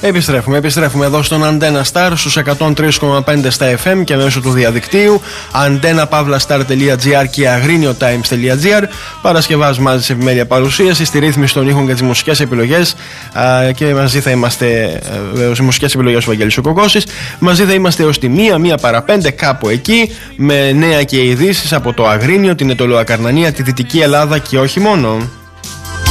Επιστρέφουμε εδώ στον Αντένα Star στους 103,5 στα FM και μέσω του διαδικτύου antena-star.gr και agriniotimes.gr. Παρασκευάς μαζί σε επιμέρεια παρουσίαση, στη ρύθμιση των ήχων και τις μουσικές επιλογές. Και μαζί θα είμαστε, οι μουσικές επιλογές του Βαγγέλης ο Κοκώσης. Μαζί θα είμαστε ως τη 1 παρά 5, κάπου εκεί, με νέα και ειδήσεις από το Αγρίνιο, την Αιτωλοακαρνανία, τη Δυτική Ελλάδα και όχι μόνο.